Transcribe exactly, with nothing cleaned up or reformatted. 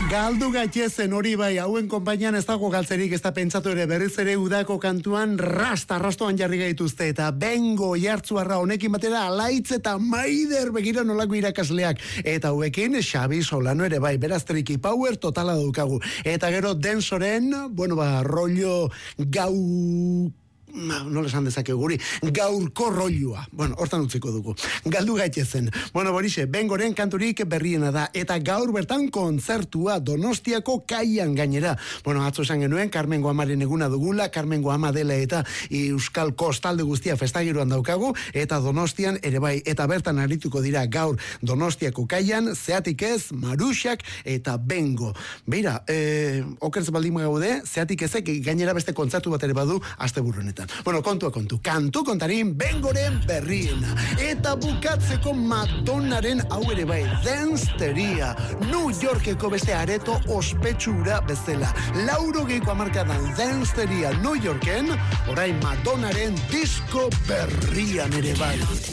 Galdu gaitezen hori bai, hauen konpainian ez dago galtzerik, ez da pentsatu ere berriz ere udako kantuan rasta, rastoan jarri gaituzte, eta bengo jartzuarra honekin batera alaitz eta maider begira nolako irakasleak, eta hauekin Xabi Solano ere bai, beraz Triki Power totala daukagu, eta gero Densoren, bueno ba, rollo gau... no lesan dezake guri, gaurko rollua. Bueno, hortan utziko dugu. Galdu gaitezen. Bueno, borixe, bengoren kanturik berriena da, eta gaur bertan kontzertua Donostiako kaian gainera. Bueno, atzo esan genuen, Carmengo Amaren eguna dugula, Carmengo Ama dela eta Euskal Kostalde guztia festagiroan daukagu, eta Donostian ere bai, eta bertan arituko dira gaur Donostiako kaian, zeatik ez, Maruxak eta Bengo. Beira, eh, okertz baldin gaude, zeatik ezek gainera beste kontzertu bat ere badu asteburunetan. Bueno, kontua kontu, kantu kontarin bengoren berriena, eta bukatzeko Madonnaren hau ere bai, Dance-teria, New Yorkeko beste areto ospetsura bezala, laurogeiko hamarkadan Dance-teria New Yorken, orain Madonnaren disko berrian ere bai.